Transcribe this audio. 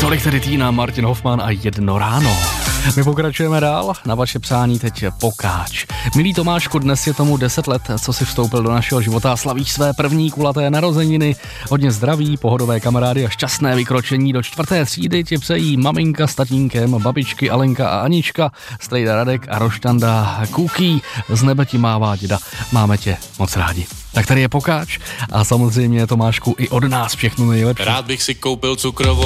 Tolik tedy Týna, Martin Hoffman a Jedno ráno. My pokračujeme dál, na vaše přání teď Pokáč. Milý Tomášku, dnes je tomu 10 let, co si vstoupil do našeho života a slavíš své první kulaté narozeniny. Hodně zdraví, pohodové kamarády a šťastné vykročení do 4. třídy ti přejí maminka s tatínkem, babičky Alenka a Anička, strejda Radek a roštanda Kuký. Z nebe ti mává děda, máme tě moc rádi. Tak tady je Pokáč a samozřejmě Tomášku i od nás všechno nejlepší. Rád bych si koupil cukrovou